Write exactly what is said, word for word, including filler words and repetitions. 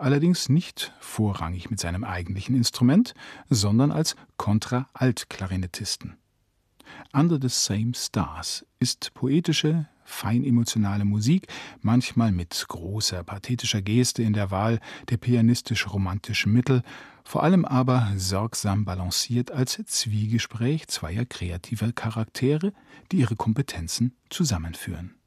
allerdings nicht vorrangig mit seinem eigentlichen Instrument, sondern als Kontra-Alt-Klarinettisten. Under the Same Stars ist poetische, fein emotionale Musik, manchmal mit großer pathetischer Geste in der Wahl der pianistisch-romantischen Mittel, vor allem aber sorgsam balanciert als Zwiegespräch zweier kreativer Charaktere, die ihre Kompetenzen zusammenführen.